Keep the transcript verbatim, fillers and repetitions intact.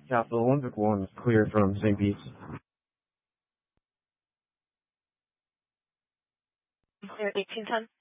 Capital one, Vic one, clear from Saint Pete's. Clear eighteen ten.